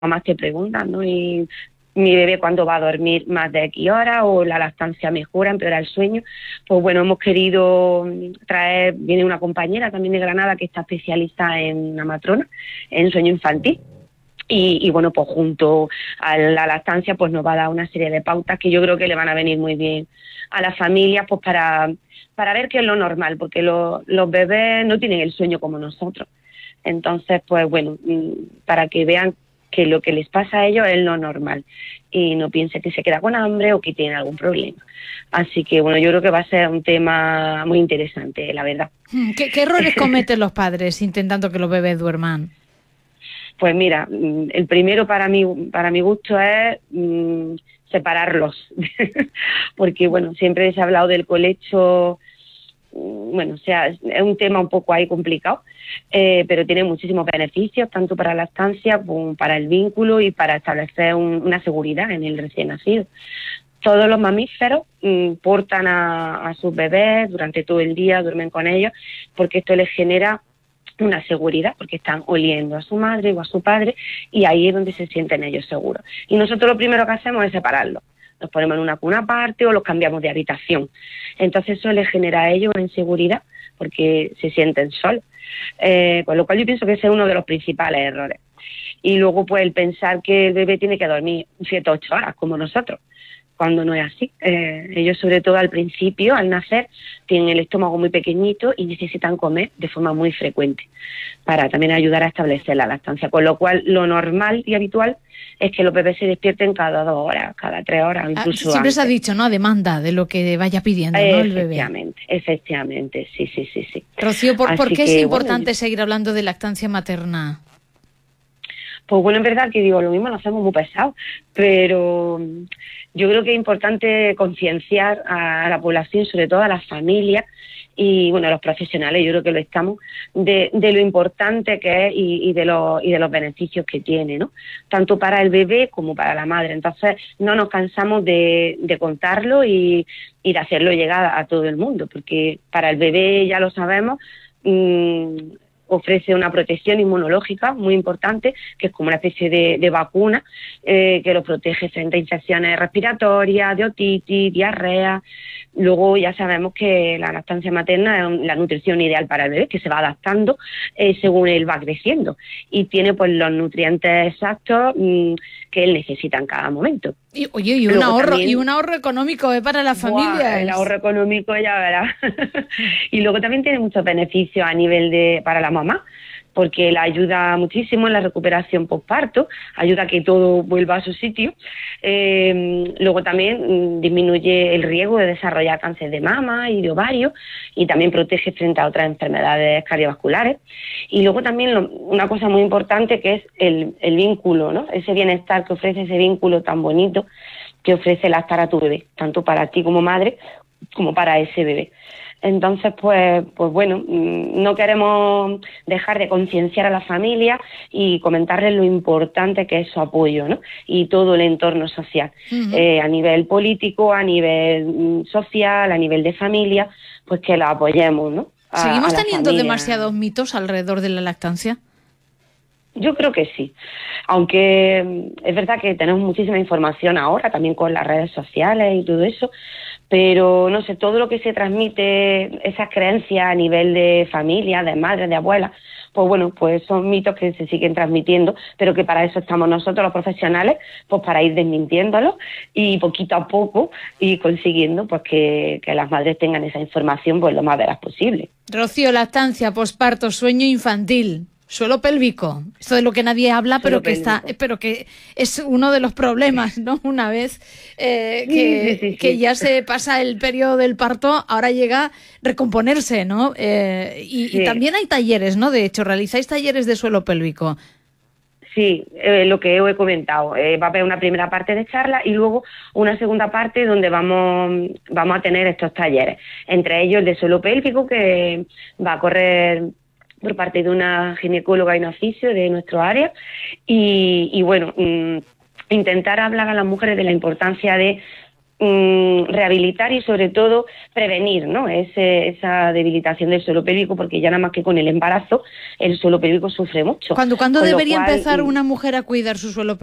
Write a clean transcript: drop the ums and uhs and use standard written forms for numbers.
mamás te preguntan, ¿no? Y mi bebé cuándo va a dormir más de X horas, o la lactancia mejora, empeora el sueño. Pues bueno, hemos querido traer, viene una compañera también de Granada que está especializada en una matrona, en sueño infantil. Y bueno, pues junto a la lactancia pues nos va a dar una serie de pautas que yo creo que le van a venir muy bien a las familias, pues para ver qué es lo normal, porque los bebés no tienen el sueño como nosotros. Entonces, pues bueno, para que vean que lo que les pasa a ellos es lo normal y no piense que se queda con hambre o que tiene algún problema. Así que bueno, yo creo que va a ser un tema muy interesante, la verdad. ¿Qué errores cometen los padres intentando que los bebés duerman? Pues mira, el primero para mi gusto es separarlos, porque bueno, siempre se ha hablado del colecho, bueno, o sea, es un tema un poco ahí complicado, pero tiene muchísimos beneficios, tanto para la lactancia como para el vínculo y para establecer una seguridad en el recién nacido. Todos los mamíferos portan a sus bebés durante todo el día, duermen con ellos, porque esto les genera una seguridad, porque están oliendo a su madre o a su padre, y ahí es donde se sienten ellos seguros. Y nosotros lo primero que hacemos es separarlos. Los ponemos en una cuna aparte o los cambiamos de habitación. Entonces eso les genera a ellos una inseguridad porque se sienten solos. Con lo cual yo pienso que ese es uno de los principales errores. Y luego pues el pensar que el bebé tiene que dormir 7 o 8 horas como nosotros, cuando no es así. Ellos, sobre todo al principio, al nacer, tienen el estómago muy pequeñito y necesitan comer de forma muy frecuente para también ayudar a establecer la lactancia. Con lo cual, lo normal y habitual es que los bebés se despierten cada 2 horas, cada 3 horas, incluso Siempre antes. se ha dicho, ¿no? A demanda de lo que vaya pidiendo, ¿no? El bebé. Efectivamente, sí. Rocío, ¿por qué es importante bueno, seguir hablando de lactancia materna? Pues bueno, es verdad que digo, lo mismo lo hacemos muy pesado, pero yo creo que es importante concienciar a la población, sobre todo a las familias y bueno, a los profesionales, yo creo que lo estamos, de lo importante que es y de los beneficios que tiene, ¿no? Tanto para el bebé como para la madre. Entonces, no nos cansamos de contarlo y de hacerlo llegar a todo el mundo, porque para el bebé, ya lo sabemos, ofrece una protección inmunológica muy importante, que es como una especie de vacuna que lo protege frente a infecciones respiratorias, de otitis, diarrea. Luego ya sabemos que la lactancia materna es la nutrición ideal para el bebé, que se va adaptando según él va creciendo y tiene pues los nutrientes exactos que él necesita en cada momento. Y un ahorro económico para las familias. El ahorro económico, ya verás. Y luego también tiene muchos beneficios a nivel para la mamá, porque la ayuda muchísimo en la recuperación postparto, ayuda a que todo vuelva a su sitio. Luego también disminuye el riesgo de desarrollar cáncer de mama y de ovario, y también protege frente a otras enfermedades cardiovasculares. Y luego también una cosa muy importante, que es el vínculo, ¿no? Ese bienestar que ofrece, ese vínculo tan bonito que ofrece lactar a tu bebé, tanto para ti como madre como para ese bebé. Entonces, pues bueno, no queremos dejar de concienciar a la familia y comentarles lo importante que es su apoyo, ¿no? Y todo el entorno social, a nivel político, a nivel social, a nivel de familia, pues que la apoyemos, ¿no? ¿Seguimos teniendo demasiados mitos alrededor de la lactancia? Yo creo que sí, aunque es verdad que tenemos muchísima información ahora, también con las redes sociales y todo eso, pero no sé, todo lo que se transmite, esas creencias a nivel de familia, de madres, de abuelas, pues bueno, pues son mitos que se siguen transmitiendo, pero que para eso estamos nosotros los profesionales, pues para ir desmintiéndolos y poquito a poco ir consiguiendo pues que las madres tengan esa información pues lo más veraz posible. Rocío, lactancia, posparto, sueño infantil. Suelo pélvico, esto de lo que nadie habla, pero que es uno de los problemas, ¿no? Una vez que ya se pasa el periodo del parto, ahora llega recomponerse, ¿no? Y también hay talleres, ¿no? De hecho, realizáis talleres de suelo pélvico. Sí, lo que he comentado, va a haber una primera parte de charla y luego una segunda parte donde vamos a tener estos talleres, entre ellos el de suelo pélvico, que va a correr por parte de una ginecóloga y una fisio de nuestro área y bueno, intentar hablar a las mujeres de la importancia de rehabilitar y sobre todo prevenir, ¿no? Esa debilitación del suelo pélvico, porque ya nada más que con el embarazo el suelo pélvico sufre mucho. ¿Cuándo debería empezar una mujer a cuidar su suelo pélvico?